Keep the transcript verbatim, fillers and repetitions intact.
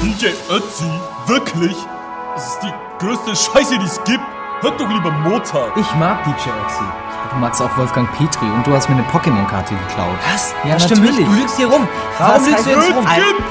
D J Ötzi? Wirklich? Das ist die größte Scheiße, die es gibt. Hört doch lieber Mozart. Ich mag D J Ötzi. Du magst auch Wolfgang Petri und du hast mir eine Pokémon-Karte geklaut. Was? Ja, das stimmt natürlich. nicht. Du lügst hier rum. Warum Was lügst du heißt- jetzt rum? Gib